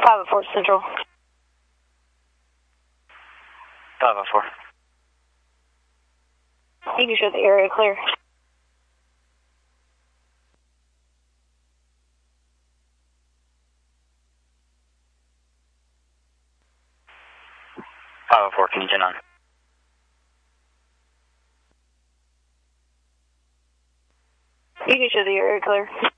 504 Central. 504. You can show the area clear. Can you turn on? You can show the area clear.